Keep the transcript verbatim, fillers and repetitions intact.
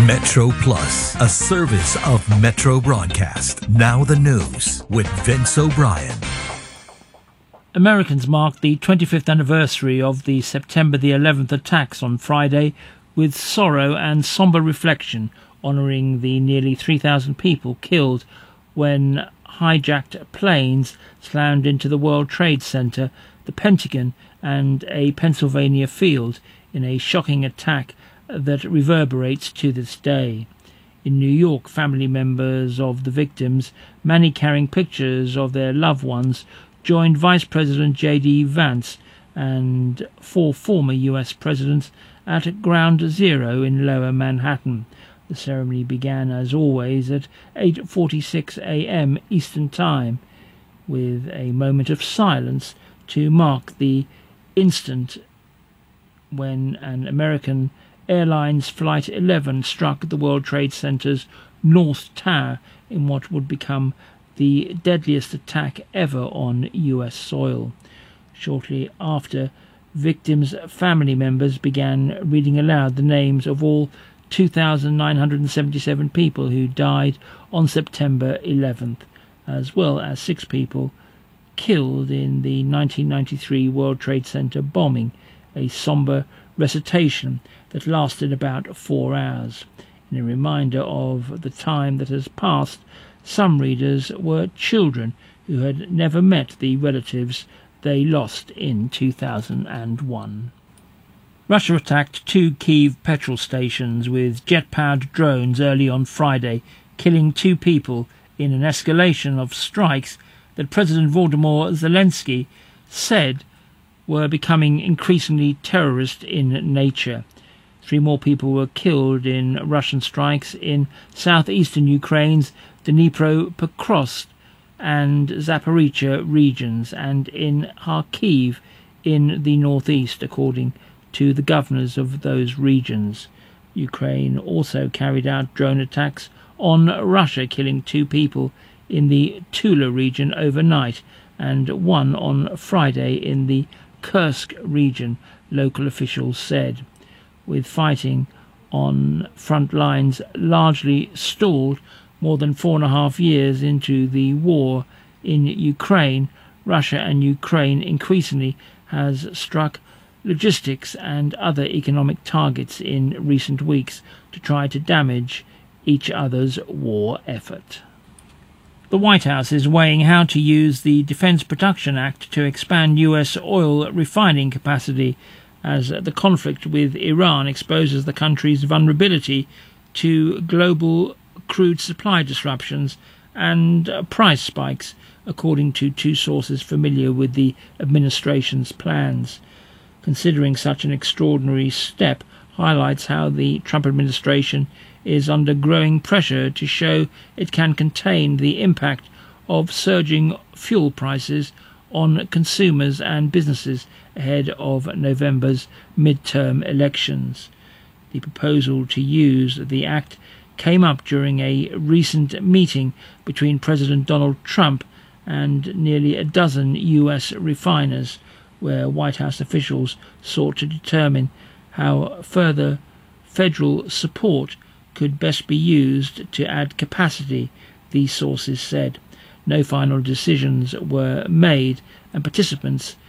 Metro Plus, a service of Metro Broadcast. Now the news with Vince O'Brien. Americans marked the twenty-fifth anniversary of the September the eleventh attacks on Friday with sorrow and sombre reflection, honouring the nearly three thousand people killed when hijacked planes slammed into the World Trade Center, the Pentagon and a Pennsylvania field in a shocking attack that reverberates to this day. In New York, family members of the victims, many carrying pictures of their loved ones, joined Vice President J D Vance and four former U S presidents at Ground Zero in Lower Manhattan. The ceremony began, as always, at eight forty-six a m Eastern Time, with a moment of silence to mark the instant when an American Airlines Flight eleven struck the World Trade Center's North Tower in what would become the deadliest attack ever on U S soil. Shortly after, victims' family members began reading aloud the names of all two thousand nine hundred seventy-seven people who died on September eleventh, as well as six people killed in the nineteen ninety-three World Trade Center bombing, a sombre recitation that lasted about four hours. In a reminder of the time that has passed, some readers were children who had never met the relatives they lost in two thousand one. Russia attacked two Kyiv petrol stations with jet-powered drones early on Friday, killing two people in an escalation of strikes that President Volodymyr Zelensky said were becoming increasingly terrorist in nature. Three more people were killed in Russian strikes in southeastern Ukraine's Dnipropetrovsk and Zaporizhzhia regions, and in Kharkiv in the northeast, according to the governors of those regions. Ukraine also carried out drone attacks on Russia, killing two people in the Tula region overnight and one on Friday in the Kursk region, local officials said. With fighting on front lines largely stalled more than four and a half years into the war in Ukraine, Russia and Ukraine increasingly has struck logistics and other economic targets in recent weeks to try to damage each other's war effort. The White House is weighing how to use the Defense Production Act to expand U S oil refining capacity as the conflict with Iran exposes the country's vulnerability to global crude supply disruptions and price spikes, according to two sources familiar with the administration's plans. Considering such an extraordinary step highlights how the Trump administration is under growing pressure to show it can contain the impact of surging fuel prices on consumers and businesses ahead of November's midterm elections. The proposal to use the act came up during a recent meeting between President Donald Trump and nearly a dozen U S refiners, where White House officials sought to determine how further federal support could best be used to add capacity, these sources said. No final decisions were made, and participants